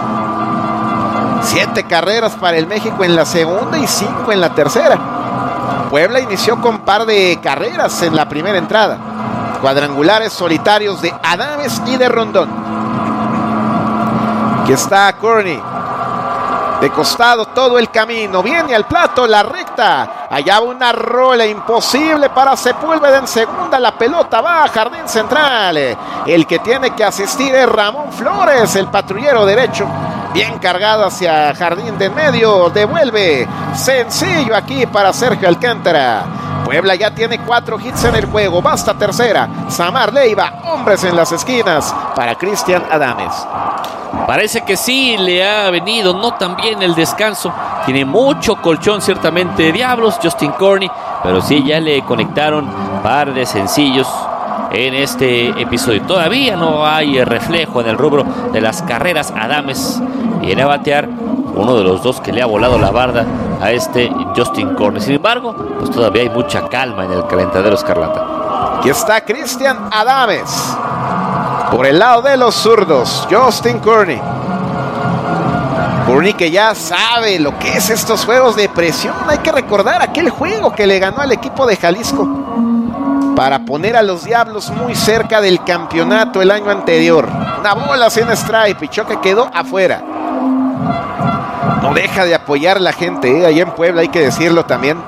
7 carreras para el México en la segunda y 5 en la tercera. Puebla inició con par de carreras en la primera entrada, cuadrangulares solitarios de Adames y de Rondón. Aquí está Corney, de costado todo el camino, viene al plato, la recta, allá va una rola imposible para Sepúlveda en segunda, la pelota va a jardín central, el que tiene que asistir es Ramón Flores, el patrullero derecho, bien cargado hacia jardín de medio, devuelve, sencillo aquí para Sergio Alcántara. Puebla ya tiene 4 hits en el juego, basta tercera, Samar Leiva, hombres en las esquinas para Cristian Adames. Parece que sí le ha venido no tan bien el descanso. Tiene mucho colchón ciertamente Diablos, Justin Corney, pero sí ya le conectaron par de sencillos en este episodio. Todavía no hay reflejo en el rubro de las carreras. Adames viene a batear, uno de los dos que le ha volado la barda a este Justin Corney. Sin embargo, pues todavía hay mucha calma en el calentadero escarlata. Aquí está Cristian Adames. Por el lado de los zurdos, Justin Corney. Corney que ya sabe lo que es estos juegos de presión. Hay que recordar aquel juego que le ganó al equipo de Jalisco para poner a los Diablos muy cerca del campeonato el año anterior. Una bola sin strike, pichó que quedó afuera. No deja de apoyar la gente, allá en Puebla, hay que decirlo también.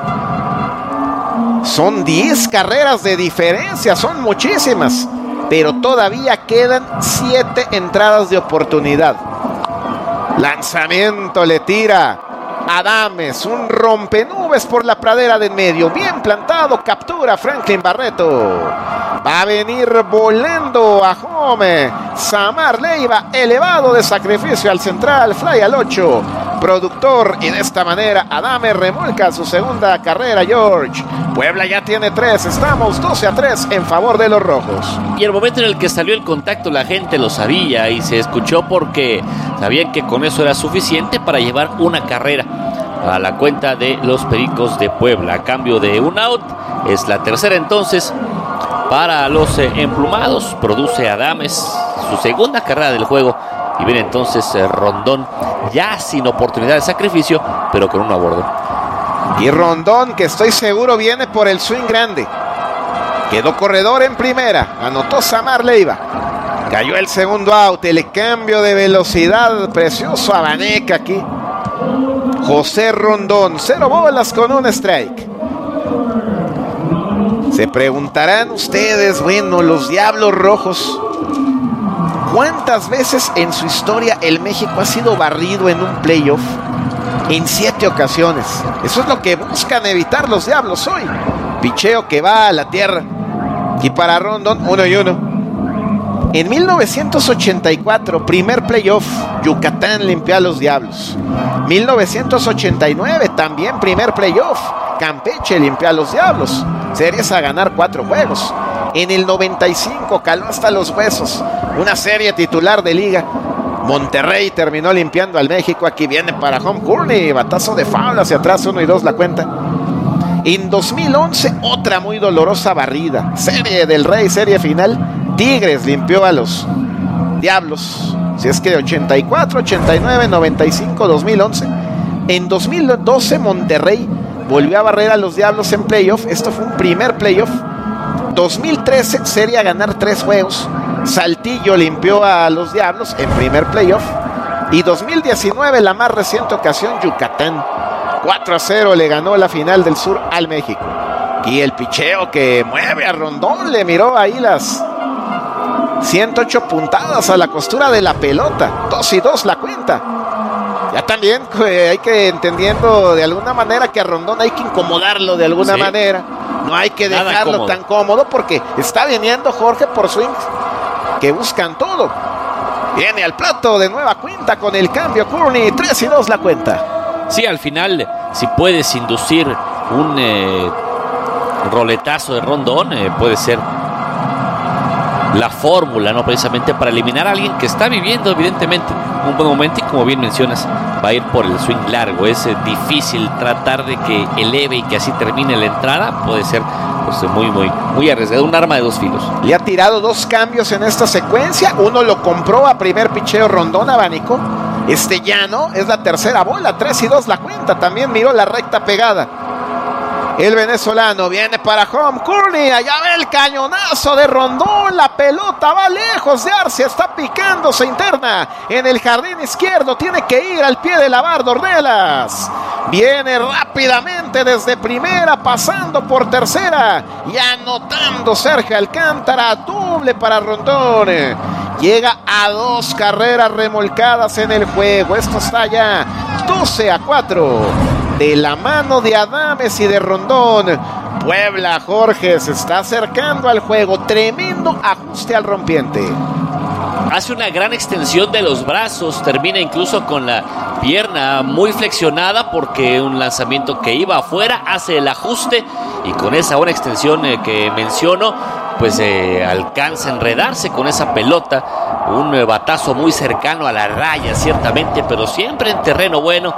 Son 10 carreras de diferencia, son muchísimas, pero todavía quedan 7 entradas de oportunidad. Lanzamiento, le tira Adames, un rompenubes por la pradera de en medio, bien plantado, captura Franklin Barreto. Va a venir volando a home Samar Leiva, elevado de sacrificio al central, fly al 8, productor, y de esta manera Adames remolca su segunda carrera, George. Puebla ya tiene 3, estamos 12-3 en favor de los rojos. Y el momento en el que salió el contacto, la gente lo sabía y se escuchó porque sabían que con eso era suficiente para llevar una carrera a la cuenta de los Pericos de Puebla. A cambio de un out, es la tercera entonces para los emplumados. Produce Adames su segunda carrera del juego y viene entonces Rondón ya sin oportunidad de sacrificio, pero con uno a bordo. Y Rondón, que estoy seguro viene por el swing grande. Quedó corredor en primera, anotó Samar Leiva. Cayó el segundo out, el cambio de velocidad, precioso Abaneca aquí. José Rondón, 0 bolas con un strike. Se preguntarán ustedes, bueno, los Diablos Rojos, ¿cuántas veces en su historia el México ha sido barrido en un playoff? En 7 ocasiones. Eso es lo que buscan evitar los Diablos hoy. Picheo que va a la tierra. Y para Rondón, 1-1. En 1984, primer playoff, Yucatán limpió a los Diablos. 1989, también primer playoff, Campeche limpió a los Diablos. Series a ganar 4 juegos. En el 95, caló hasta los huesos. Una serie titular de liga. Monterrey terminó limpiando al México. Aquí viene para home Courtney, batazo de foul hacia atrás, 1-2 la cuenta. En 2011, otra muy dolorosa barrida. Serie del Rey, serie final. Tigres limpió a los Diablos. Si es que 84, 89, 95, 2011. En 2012, Monterrey volvió a barrer a los Diablos en playoff. Esto fue un primer playoff. 2013, serie a ganar 3 juegos. Saltillo limpió a los Diablos en primer playoff. Y 2019, la más reciente ocasión, Yucatán. 4-0 le ganó la final del sur al México. Y el picheo que mueve a Rondón, le miró ahí las 108 puntadas a la costura de la pelota. 2-2 la cuenta. Ya también hay que entendiendo de alguna manera que a Rondón hay que incomodarlo de alguna manera. No hay que dejarlo tan cómodo porque está viniendo Jorge por swings que buscan todo. Viene al plato de nueva cuenta con el cambio Courtney, 3-2 la cuenta. Sí, al final, si puedes inducir un roletazo de Rondón, puede ser la fórmula, ¿no? Precisamente para eliminar a alguien que está viviendo, evidentemente, un buen momento y, como bien mencionas, va a ir por el swing largo. Es difícil tratar de que eleve y que así termine la entrada. Puede ser pues, muy arriesgado, un arma de 2 filos. Le ha tirado 2 cambios en esta secuencia. Uno lo compró a primer picheo Rondón, abanico. Ya no, es la tercera bola, 3-2 la cuenta. También miró la recta pegada. El venezolano viene para home Courtney, allá ve el cañonazo de Rondón, la pelota va lejos de Arce, está picando, se interna en el jardín izquierdo, tiene que ir al pie de la barda Ornelas. Viene rápidamente desde primera, pasando por tercera y anotando Sergio Alcántara, doble para Rondón. Llega a 2 carreras remolcadas en el juego, esto está ya 12-4. De la mano de Adames y de Rondón. Puebla, Jorge, se está acercando al juego. Tremendo ajuste al rompiente. Hace una gran extensión de los brazos. Termina incluso con la pierna muy flexionada porque un lanzamiento que iba afuera hace el ajuste. Y con esa buena extensión que menciono, pues alcanza a enredarse con esa pelota. Un batazo muy cercano a la raya, ciertamente, pero siempre en terreno bueno.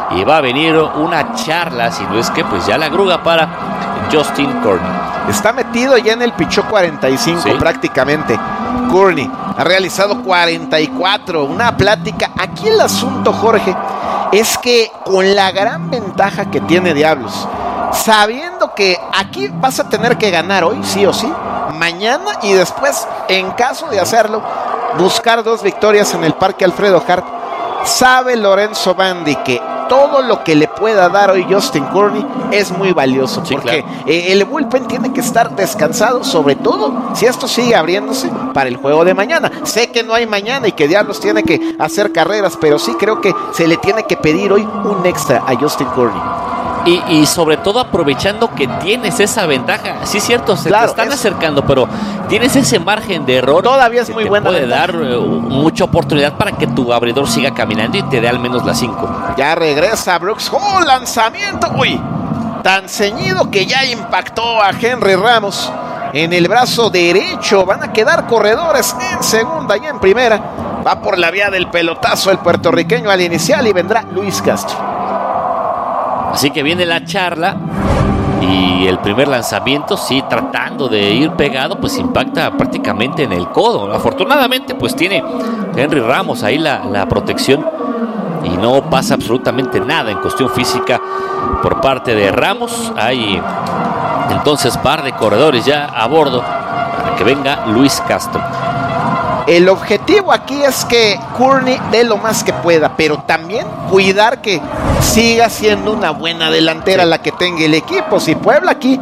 y va a venir una charla, si no es que pues ya la gruga para Justin Courtney. Está metido ya en el pichó 45, ¿sí? Prácticamente. Courtney ha realizado 44, una plática. Aquí el asunto, Jorge, es que con la gran ventaja que tiene Diablos, sabiendo que aquí vas a tener que ganar hoy, sí o sí, mañana y después, en caso de hacerlo, buscar 2 victorias en el Parque Alfredo Harp, sabe Lorenzo Bandi que todo lo que le pueda dar hoy Justin Courtney es muy valioso, sí, porque claro, el bullpen tiene que estar descansado, sobre todo si esto sigue abriéndose para el juego de mañana. Sé que no hay mañana y que Diablos tiene que hacer carreras, pero sí creo que se le tiene que pedir hoy un extra a Justin Courtney. Y sobre todo aprovechando que tienes esa ventaja. Sí, cierto, se te están acercando, pero tienes ese margen de error. Todavía es muy buena. Puede dar mucha oportunidad para que tu abridor siga caminando y te dé al menos las 5. Ya regresa Brooks. ¡Oh, lanzamiento! ¡Uy! Tan ceñido que ya impactó a Henry Ramos en el brazo derecho. Van a quedar corredores en segunda y en primera. Va por la vía del pelotazo el puertorriqueño al inicial y vendrá Luis Castro. Así que viene la charla y el primer lanzamiento, sí, tratando de ir pegado, pues impacta prácticamente en el codo. Afortunadamente, pues tiene Henry Ramos ahí la protección y no pasa absolutamente nada en cuestión física por parte de Ramos. Hay entonces par de corredores ya a bordo para que venga Luis Castro. El objetivo aquí es que Courtney dé lo más que pueda, pero también cuidar que siga siendo una buena delantera, sí, la que tenga el equipo. Si Puebla aquí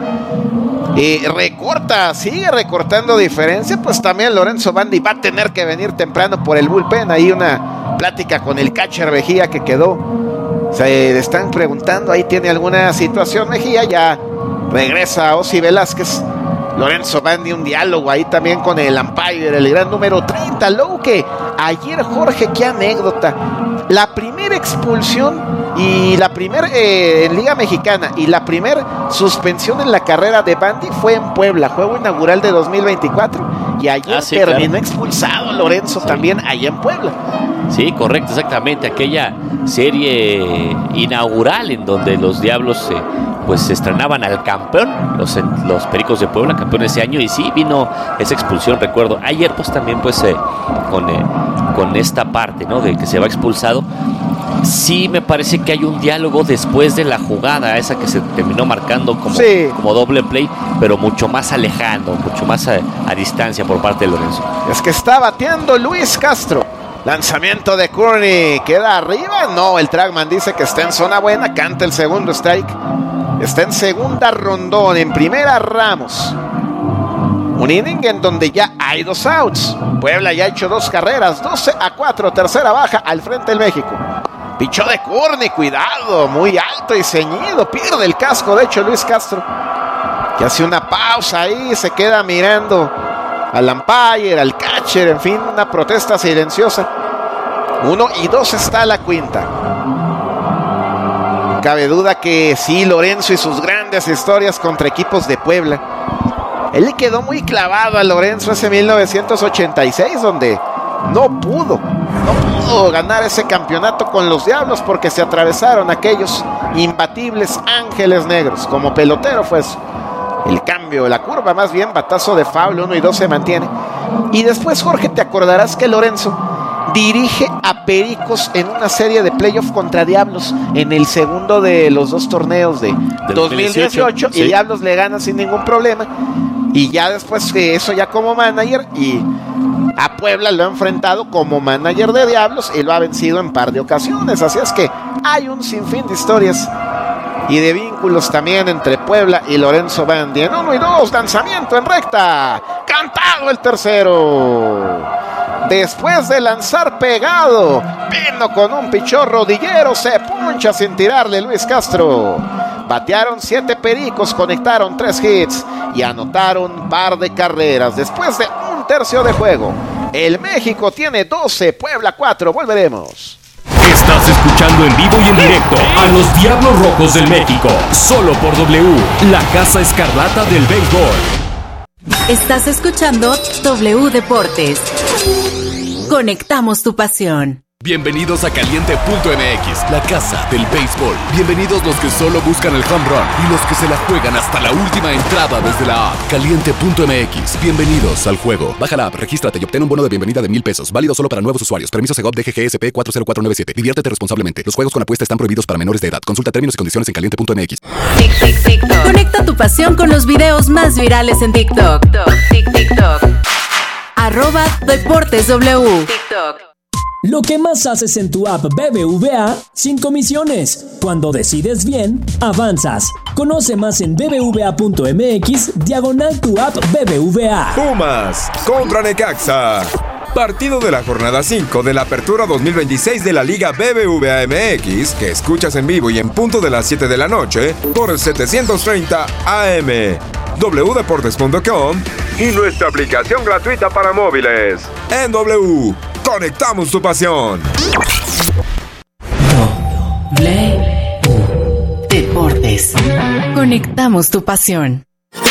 sigue recortando diferencia, pues también Lorenzo Bandi va a tener que venir temprano por el bullpen. Ahí una plática con el catcher Mejía que quedó. Se están preguntando, ahí tiene alguna situación Mejía, ya regresa Ozzy Velázquez. Lorenzo Bandi, un diálogo ahí también con el umpire, el gran número 30, Lowe, que ayer, Jorge, qué anécdota. La primera expulsión y la primera en Liga Mexicana y la primera suspensión en la carrera de Bandi fue en Puebla, juego inaugural de 2024, y ayer terminó expulsado Lorenzo, sí, también allá en Puebla. Sí, correcto, exactamente, aquella serie inaugural en donde los Diablos pues se estrenaban al campeón, los Pericos de Puebla, campeón ese año, y sí vino esa expulsión, recuerdo. Ayer pues también pues con esta parte, ¿no?, de que se va expulsado. Sí me parece que hay un diálogo después de la jugada esa que se terminó marcando como doble play, pero mucho más alejando, mucho más a distancia por parte de Lorenzo. Es que está bateando Luis Castro. Lanzamiento de Courtney, ¿queda arriba? No, el trackman dice que está en zona buena, canta el segundo strike. Está en segunda Rondón, en primera Ramos. Un inning en donde ya hay 2 outs. Puebla ya ha hecho 2 carreras, 12-4, tercera baja al frente del México. Pichó de Courtney, cuidado, muy alto y ceñido, pierde el casco, de hecho Luis Castro, que hace una pausa ahí, se queda mirando al umpire, al catcher, en fin, una protesta silenciosa. 1-2 está la quinta. Cabe duda que sí, Lorenzo y sus grandes historias contra equipos de Puebla. Él le quedó muy clavado a Lorenzo ese 1986, donde no pudo ganar ese campeonato con los Diablos porque se atravesaron aquellos imbatibles ángeles negros. Como pelotero fue eso. El cambio, la curva más bien, batazo de foul, 1-2 se mantiene. Y después, Jorge, te acordarás que Lorenzo dirige a Pericos en una serie de playoff contra Diablos en el segundo de los 2 torneos de 2018, sí, y Diablos le gana sin ningún problema. Y ya después eso ya como manager, y a Puebla lo ha enfrentado como manager de Diablos y lo ha vencido en par de ocasiones. Así es que hay un sinfín de historias y de vínculos también entre Puebla y Lorenzo Bandi. En 1-2, lanzamiento en recta, cantado el tercero. Después de lanzar pegado, vino con un pichón rodillero, se puncha sin tirarle Luis Castro. Batearon 7 Pericos, conectaron 3 hits y anotaron par de carreras. Después de un tercio de juego, el México tiene 12, Puebla 4. Volveremos. Estás escuchando en vivo y en directo a los Diablos Rojos del México, solo por W, la Casa Escarlata del Béisbol. Estás escuchando W Deportes. Conectamos tu pasión. Bienvenidos a Caliente.mx, la casa del béisbol. Bienvenidos los que solo buscan el home run y los que se la juegan hasta la última entrada desde la app. Caliente.mx, bienvenidos al juego. Baja la app, regístrate y obtén un bono de bienvenida de $1,000. Válido solo para nuevos usuarios. Permiso Segov DGGSP 40497. Diviértete responsablemente. Los juegos con apuesta están prohibidos para menores de edad. Consulta términos y condiciones en Caliente.mx. Conecta tu pasión con los videos más virales en TikTok. @DeportesW. Lo que más haces en tu app BBVA sin comisiones. Cuando decides bien, avanzas. Conoce más en bbva.mx/tu app BBVA. Pumas contra Necaxa. Partido de la jornada 5 de la Apertura 2026 de la Liga BBVA MX, que escuchas en vivo y en punto de las 7 de la noche por el 730 AM, wdeportes.com y nuestra aplicación gratuita para móviles. En W, conectamos tu pasión. Deportes. Conectamos tu pasión.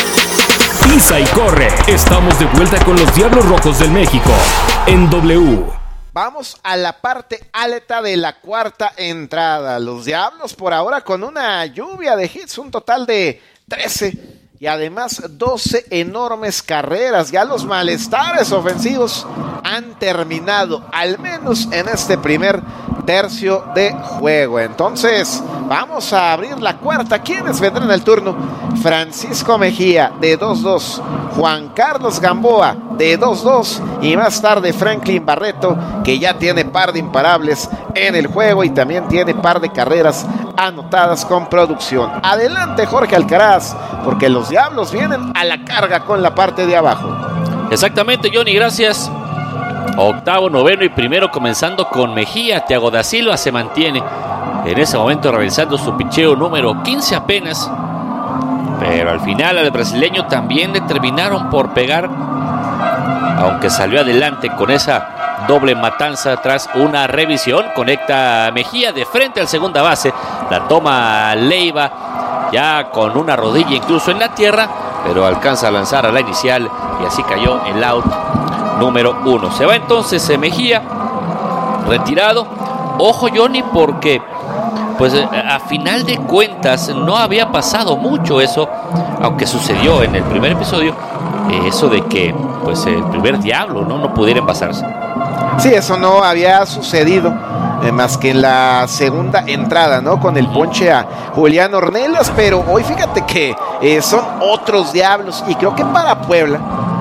Pisa y corre. Estamos de vuelta con los Diablos Rojos del México en W. Vamos a la parte alta de la cuarta entrada. Los Diablos por ahora con una lluvia de hits, un total de 13 y además 12 enormes carreras. Ya los malestares ofensivos han terminado, al menos en este primer tercio de juego. Entonces vamos a abrir la cuarta. ¿Quiénes vendrán al turno? Francisco Mejía de 2-2, Juan Carlos Gamboa de 2-2 y más tarde Franklin Barreto, que ya tiene par de imparables en el juego y también tiene par de carreras anotadas con producción. Adelante Jorge Alcaraz, porque los Diablos vienen a la carga con la parte de abajo. Exactamente, Johnny, gracias. Octavo, noveno y primero comenzando con Mejía. Thiago da Silva se mantiene en ese momento realizando su picheo número 15 apenas, pero al final al brasileño también le terminaron por pegar, aunque salió adelante con esa doble matanza tras una revisión. Conecta Mejía de frente al segunda base, la toma Leiva ya con una rodilla incluso en la tierra, pero alcanza a lanzar a la inicial y así cayó el out número 1. Se va entonces Mejía retirado. Ojo, Johnny, porque pues a final de cuentas no había pasado mucho eso, aunque sucedió en el primer episodio, eso de que pues el primer Diablo no pudiera envasarse. Sí, eso no había sucedido más que en la segunda entrada, ¿no? Con el ponche a Julián Ornelas, pero hoy fíjate que son otros Diablos y creo que para Puebla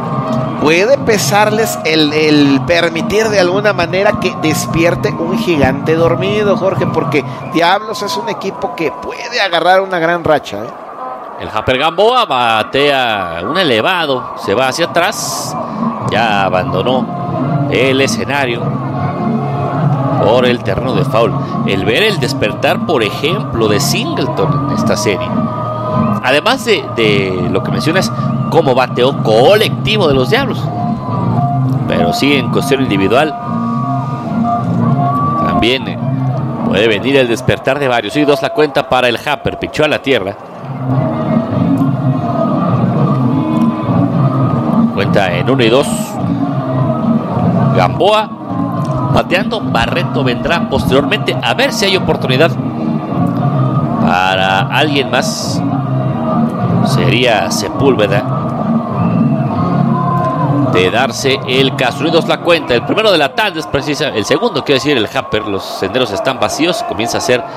puede pesarles el permitir de alguna manera que despierte un gigante dormido, Jorge, porque Diablos es un equipo que puede agarrar una gran racha, ¿eh? El Japper Gamboa batea un elevado, se va hacia atrás, ya abandonó el escenario por el terreno de foul. El ver el despertar, por ejemplo, de Singleton en esta serie, además de lo que mencionas como bateo colectivo de los Diablos, pero sí en cuestión individual también puede venir el despertar de varios. Y 2 la cuenta para el Japper, pichó a la tierra, cuenta en 1-2. Gamboa bateando, Barreto vendrá posteriormente a ver si hay oportunidad para alguien más. Sería Sepúlveda de darse el caso. 1-2 la cuenta. El primero de la tarde es precisa. El segundo, quiero decir, el Japper. Los senderos están vacíos. Comienza a hacer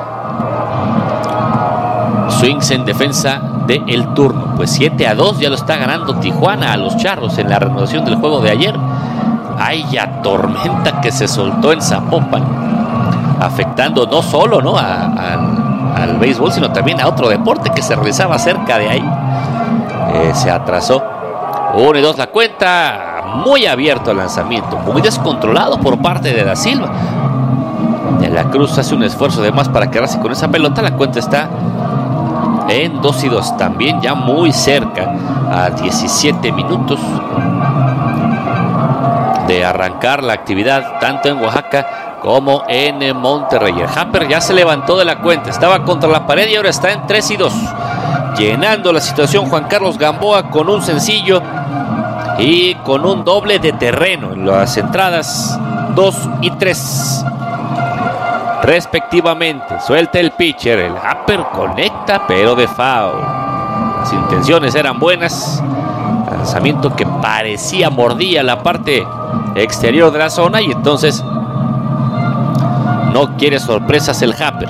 swings en defensa del turno. Pues 7-2 ya lo está ganando Tijuana a los Charros en la reanudación del juego de ayer. Hay ya tormenta que se soltó en Zapopan, afectando no solo al béisbol, sino también a otro deporte que se realizaba cerca de ahí. Se atrasó. 1-2 la cuenta. Muy abierto el lanzamiento, muy descontrolado por parte de da Silva. De la Cruz hace un esfuerzo de más para quedarse con esa pelota. La cuenta está en 2-2. También ya muy cerca, a 17 minutos de arrancar la actividad tanto en Oaxaca como en Monterrey. El Japper ya se levantó de la cuenta, estaba contra la pared y ahora está en 3-2, llenando la situación Juan Carlos Gamboa con un sencillo y con un doble de terreno en las entradas 2 y 3. Respectivamente. Suelta el pitcher. El Happer conecta, pero de foul. Las intenciones eran buenas. Lanzamiento que parecía mordía la parte exterior de la zona y entonces no quiere sorpresas el Happer.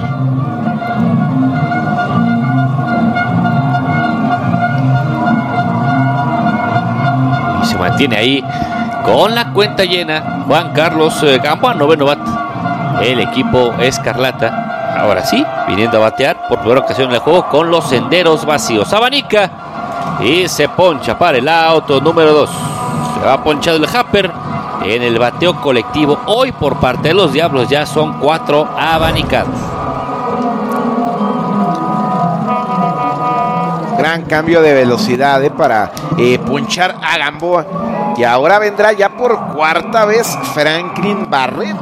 Y se mantiene ahí con la cuenta llena Juan Carlos Gamboa, noveno bat. El equipo escarlata, ahora sí, viniendo a batear por primera ocasión en el juego con los senderos vacíos. Abanica y se poncha para el auto número 2. Se va ponchado el Happer en el bateo colectivo. Hoy por parte de los Diablos ya son 4 abanicados. Gran cambio de velocidad para ponchar a Gamboa. Y ahora vendrá ya por cuarta vez Franklin Barreto.